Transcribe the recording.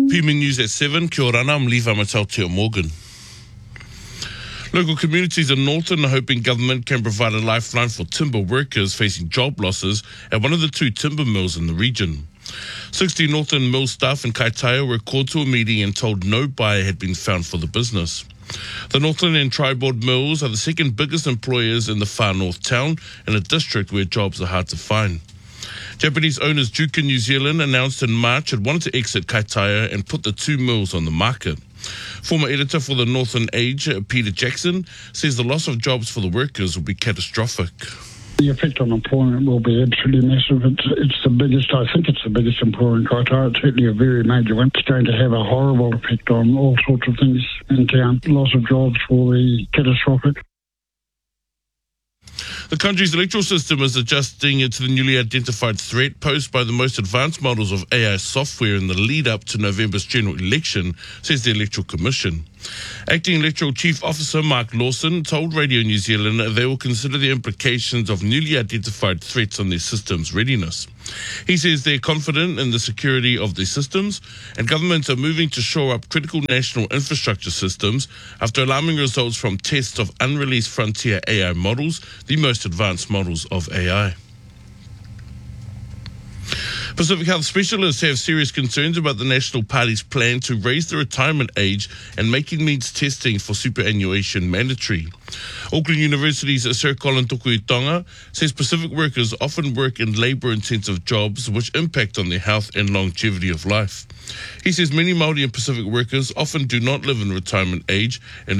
PME News at 7, kia ora ana, I'm Levi Matau Morgan. Local communities in Northern are hoping government can provide a lifeline for timber workers facing job losses at one of the two timber mills in the region. 60 Northern mill staff in Kaitaia were called to a meeting and told no buyer had been found for the business. The Northern and Tri-Board mills are the second biggest employers in the far north town, in a district where jobs are hard to find. Japanese owners Jukin New Zealand announced in March it wanted to exit Kaitaia and put the two mills on the market. Former editor for the Northern Age, Peter Jackson, says the loss of jobs for the workers will be catastrophic. The effect on employment will be absolutely massive. It's the biggest, I think it's the biggest employer in Kaitaia. It's certainly a very major one. It's going to have a horrible effect on all sorts of things in town. Loss of jobs will be catastrophic. The country's electoral system is adjusting to the newly identified threat posed by the most advanced models of AI software in the lead-up to November's general election, says the Electoral Commission. Acting Electoral Chief Officer Mark Lawson told Radio New Zealand that they will consider the implications of newly identified threats on their system's readiness. He says they're confident in the security of their systems, and governments are moving to shore up critical national infrastructure systems after alarming results from tests of unreleased frontier AI models, the most advanced models of AI. Pacific Health specialists have serious concerns about the National Party's plan to raise the retirement age and making means testing for superannuation mandatory. Auckland University's Sir Colin Tokuitonga says Pacific workers often work in labour-intensive jobs which impact on their health and longevity of life. He says many Māori and Pacific workers often do not live in retirement age and